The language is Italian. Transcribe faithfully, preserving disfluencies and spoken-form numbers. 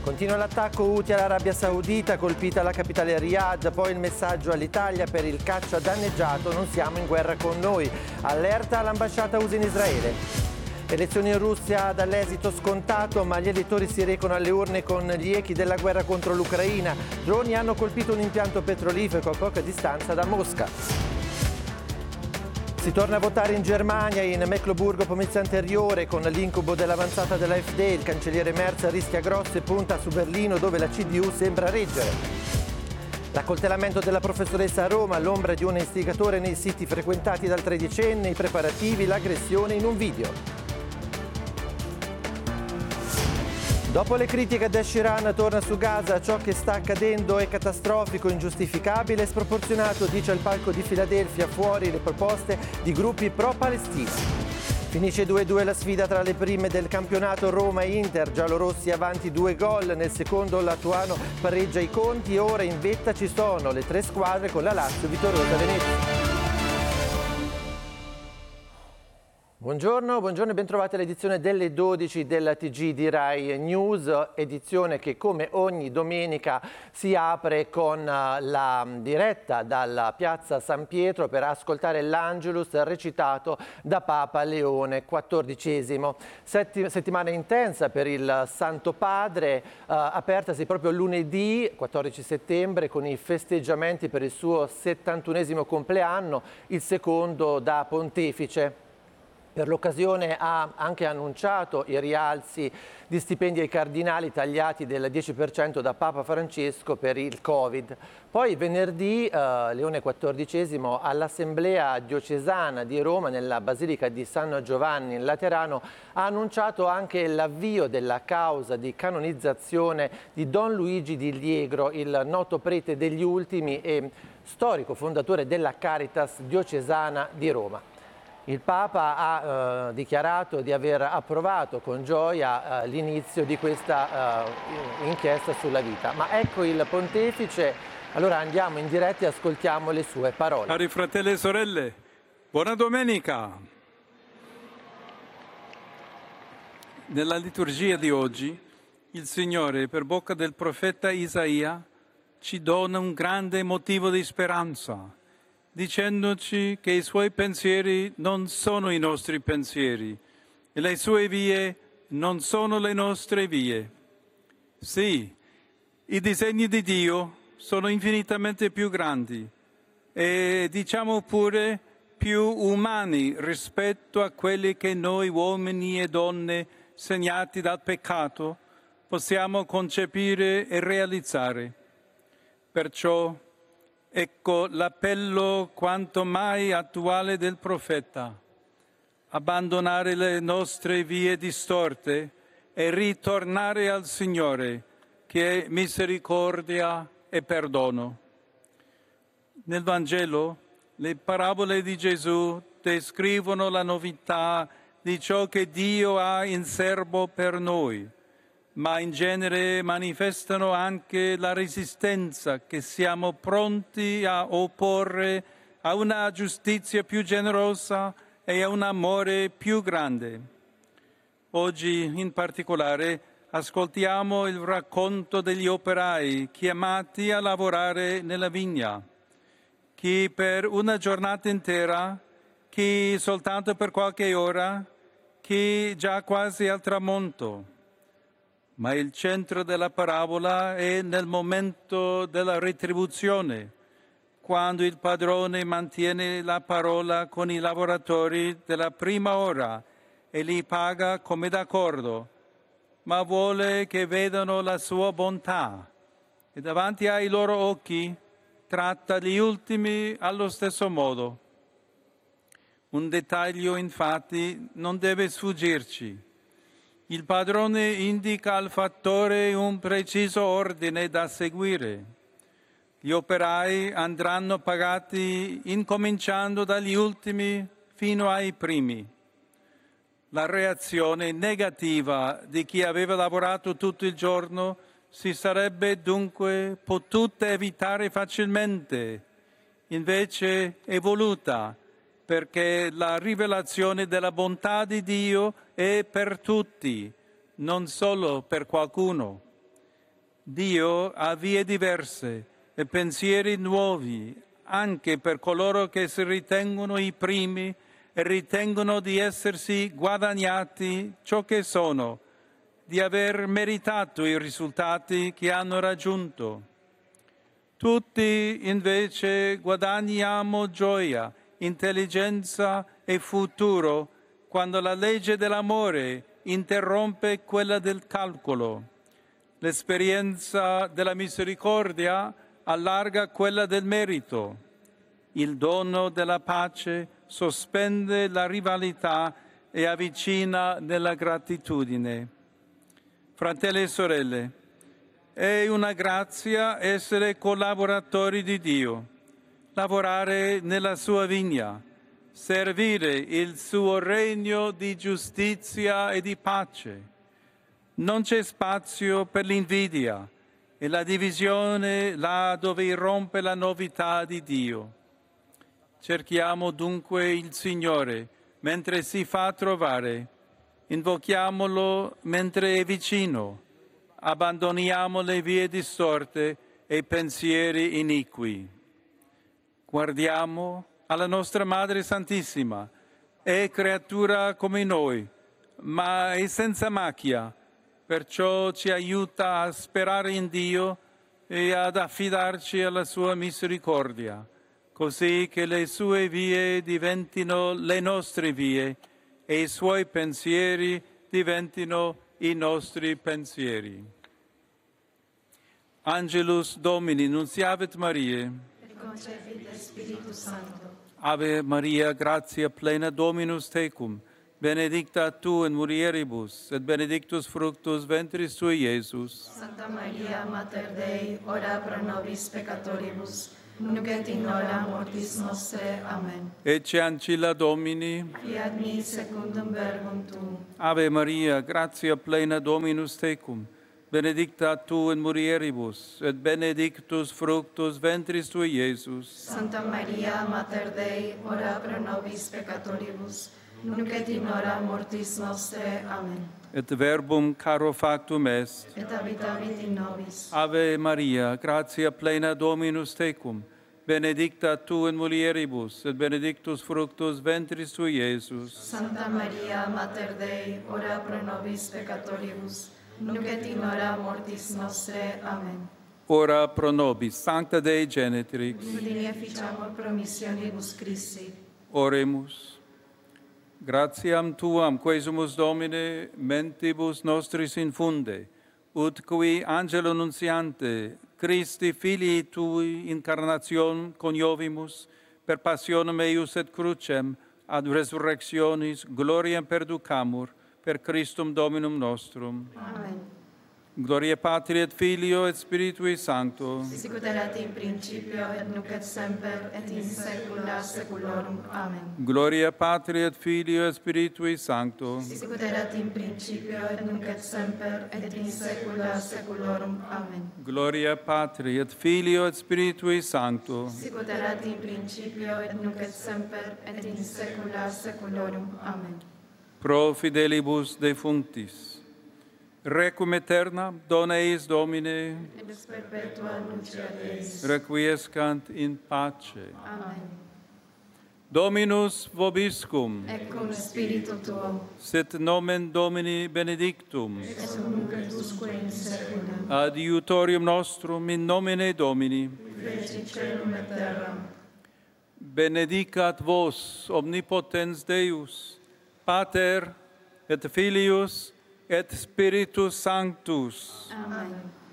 Continua l'attacco Houthi all'Arabia Saudita, colpita la capitale Riyadh, poi il messaggio all'Italia per il caccia danneggiato, non siamo in guerra con noi. Allerta all'ambasciata U S A in Israele. Elezioni in Russia dall'esito scontato, ma gli elettori si recano alle urne con gli echi della guerra contro l'Ucraina. Droni hanno colpito un impianto petrolifero a poca distanza da Mosca. Si torna a votare in Germania, in Mecloburgo-Pomezia Anteriore, con l'incubo dell'avanzata dell'AfD. Il cancelliere Merz rischia grosso e punta su Berlino, dove la C D U sembra reggere. L'accoltellamento della professoressa a Roma, l'ombra di un istigatore nei siti frequentati dal tredicenne, i preparativi, l'aggressione in un video. Dopo le critiche ad Shiran torna su Gaza, ciò che sta accadendo è catastrofico, ingiustificabile e sproporzionato, dice al palco di Filadelfia, fuori le proposte di gruppi pro-Palestina. Finisce due a due la sfida tra le prime del campionato Roma e Inter, giallorossi avanti due gol, nel secondo l'Atuano pareggia i conti e ora in vetta ci sono le tre squadre con la Lazio vittoriosa a Venezia. Buongiorno, buongiorno e bentrovati all'edizione delle dodici della T G di Rai News, edizione che come ogni domenica si apre con la diretta dalla piazza San Pietro per ascoltare l'Angelus recitato da Papa Leone quattordicesimo. Setti, settimana intensa per il Santo Padre, eh, apertasi proprio lunedì quattordici settembre con i festeggiamenti per il suo settantunesimo compleanno, il secondo da pontefice. Per l'occasione ha anche annunciato i rialzi di stipendi ai cardinali tagliati del dieci per cento da Papa Francesco per il Covid. Poi venerdì eh, Leone quattordicesimo all'Assemblea diocesana di Roma nella Basilica di San Giovanni in Laterano ha annunciato anche l'avvio della causa di canonizzazione di Don Luigi di Liegro, il noto prete degli ultimi e storico fondatore della Caritas diocesana di Roma. Il Papa ha eh, dichiarato di aver approvato con gioia eh, l'inizio di questa eh, inchiesta sulla vita. Ma ecco il pontefice, allora andiamo in diretta e ascoltiamo le sue parole. Cari fratelli e sorelle, buona domenica! Nella liturgia di oggi, il Signore, per bocca del profeta Isaia, ci dona un grande motivo di speranza, dicendoci che i suoi pensieri non sono i nostri pensieri e le sue vie non sono le nostre vie. Sì, i disegni di Dio sono infinitamente più grandi e, diciamo pure, più umani rispetto a quelli che noi uomini e donne segnati dal peccato possiamo concepire e realizzare. Perciò ecco l'appello quanto mai attuale del profeta: abbandonare le nostre vie distorte e ritornare al Signore, che è misericordia e perdono. Nel Vangelo, le parabole di Gesù descrivono la novità di ciò che Dio ha in serbo per noi, ma in genere manifestano anche la resistenza che siamo pronti a opporre a una giustizia più generosa e a un amore più grande. Oggi, in particolare, ascoltiamo il racconto degli operai chiamati a lavorare nella vigna, chi per una giornata intera, chi soltanto per qualche ora, chi già quasi al tramonto. Ma il centro della parabola è nel momento della retribuzione, quando il padrone mantiene la parola con i lavoratori della prima ora e li paga come d'accordo, ma vuole che vedano la sua bontà e davanti ai loro occhi tratta gli ultimi allo stesso modo. Un dettaglio, infatti, non deve sfuggirci. Il padrone indica al fattore un preciso ordine da seguire. Gli operai andranno pagati incominciando dagli ultimi fino ai primi. La reazione negativa di chi aveva lavorato tutto il giorno si sarebbe dunque potuta evitare facilmente. Invece è voluta, perché la rivelazione della bontà di Dio è per tutti, non solo per qualcuno. Dio ha vie diverse e pensieri nuovi anche per coloro che si ritengono i primi e ritengono di essersi guadagnati ciò che sono, di aver meritato i risultati che hanno raggiunto. Tutti invece guadagniamo gioia, intelligenza e futuro quando la legge dell'amore interrompe quella del calcolo. L'esperienza della misericordia allarga quella del merito. Il dono della pace sospende la rivalità e avvicina nella gratitudine. Fratelli e sorelle, è una grazia essere collaboratori di Dio, lavorare nella sua vigna, servire il suo regno di giustizia e di pace. Non c'è spazio per l'invidia e la divisione là dove irrompe la novità di Dio. Cerchiamo dunque il Signore mentre si fa trovare, invochiamolo mentre è vicino, abbandoniamo le vie distorte e i pensieri iniqui. Guardiamo alla nostra Madre Santissima, è creatura come noi, ma è senza macchia, perciò ci aiuta a sperare in Dio e ad affidarci alla sua misericordia, così che le sue vie diventino le nostre vie e i suoi pensieri diventino i nostri pensieri. Angelus Domini, nunciavit Mariae. Et concepit Spiritus Sancto. Ave Maria, gratia plena Dominus tecum, benedicta tu in mulieribus, et benedictus fructus ventris tui, Iesus. Santa Maria, Mater Dei, ora pro nobis peccatoribus, nunc et in hora mortis nostre. Amen. Ecce ancilla Domini. Fiat mi secundum verbum tuum. Ave Maria, gratia plena Dominus tecum, benedicta tu in mulieribus, et benedictus fructus ventris tui, Iesus. Santa Maria, Mater Dei, ora pro nobis peccatoribus, nunc et in hora mortis nostre. Amen. Et verbum caro factum est. Et habitavit in nobis. Ave Maria, gratia plena Dominus tecum, benedicta tu in mulieribus, et benedictus fructus ventris tui, Iesus. Santa Maria, Mater Dei, ora pro nobis peccatoribus, nunc et in hora mortis nostre. Amen. Ora pro nobis, Sancta Dei Genitrix. Udini efficiamur promissionibus Christi. Oremus. Gratiam tuam, quesumus Domine, mentibus nostris infunde, ut qui angelo nunciante, Christi filii tui incarnation coniovimus, per passionem eius et crucem, ad resurrectionis gloriam perducamur, per Christum Dominum nostrum. Amen. Gloria Patri et Filio et Spiritui Sancto. Sicut erat in principio et nunc et semper et in saecula saeculorum. Amen. Gloria Patri et Filio et Spiritui Sancto. Sicut erat in principio et nunc et semper et in saecula saeculorum. Amen. Gloria Patri et Filio et Spiritui Sancto. Sicut erat in principio et nunc et semper et in saecula saeculorum. Amen. Pro fidelibus defunctis. Requiem aeterna, dona eis Domine, Et ex perpetua lucia Deis. requiescant in pace. Amen. Dominus vobiscum, Et cum spiritu tuo, sit nomen Domini benedictum, et nunc et usque in saecula. adiutorium nostrum in nomine Domini. Feci celum et terram. Benedicat vos omnipotens Deus, Pater et Filius et Spiritus Sanctus. Amen.